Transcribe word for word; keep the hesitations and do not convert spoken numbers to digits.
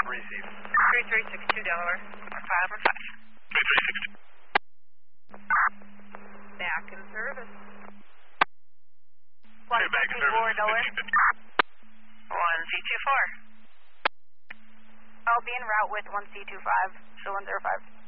receive. three three six two Delaware. five one five. three three six two. Back in service. one back in service. Delaware. one Z two four. I'll be en route with one C two five, show one zero five.